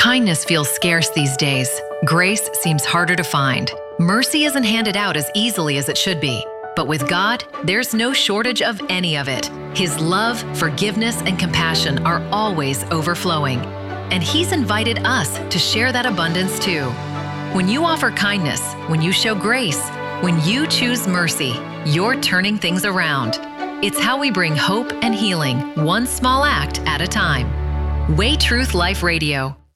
Kindness feels scarce these days. Grace seems harder to find. Mercy isn't handed out as easily as it should be. But with God, there's no shortage of any of it. His love, forgiveness, and compassion are always overflowing. And He's invited us to share that abundance too. When you offer kindness, when you show grace, when you choose mercy, you're turning things around. It's how we bring hope and healing, one small act at a time. Way Truth Life Radio.